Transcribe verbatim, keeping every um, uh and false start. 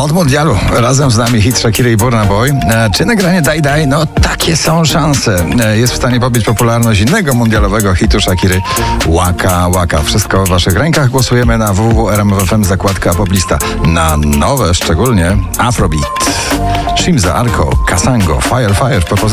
Od mundialu razem z nami hit Shakiry i Burna Boy. E, czy nagranie Daj Daj? No takie są szanse. E, jest w stanie pobić popularność innego mundialowego hitu Shakiry, Waka Waka. Wszystko w waszych rękach. Głosujemy na w w w kropka r m f f m zakładka poplista. Na nowe szczególnie Afrobeat. Shimza, Arko, Kasango, Fire Fire w propozycji.